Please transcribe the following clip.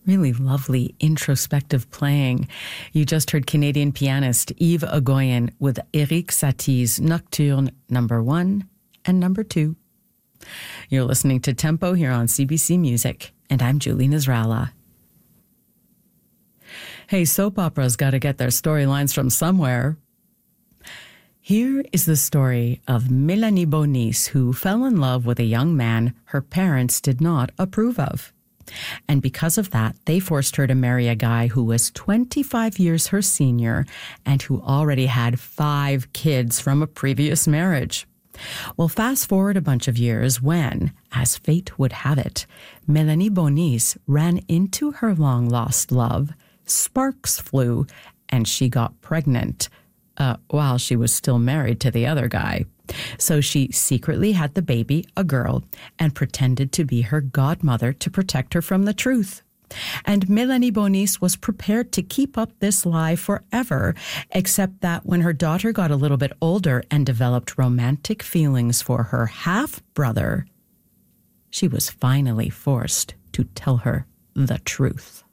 Really lovely introspective playing. You just heard Canadian pianist Yves Agoyen with Erik Satie's Nocturne number 1 and number 2. You're listening to Tempo here on CBC Music, and I'm Julie Nasrallah. Hey, soap operas got to get their storylines from somewhere. Here is the story of Mélanie Bonis, who fell in love with a young man her parents did not approve of. And because of that, they forced her to marry a guy who was 25 years her senior and who already had 5 kids from a previous marriage. Well, fast forward a bunch of years when, as fate would have it, Mélanie Bonis ran into her long-lost love, sparks flew, and she got pregnant while she was still married to the other guy. So she secretly had the baby, a girl, and pretended to be her godmother to protect her from the truth. And Mélanie Bonis was prepared to keep up this lie forever, except that when her daughter got a little bit older and developed romantic feelings for her half-brother, she was finally forced to tell her the truth.